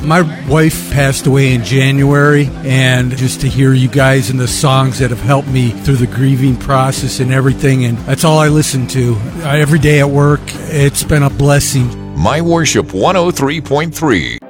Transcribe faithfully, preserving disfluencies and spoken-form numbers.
My wife passed away in January, and just to hear you guys and the songs that have helped me through the grieving process and everything, and that's all I listen to uh, every day at work. It's been a blessing. My Worship one oh three point three.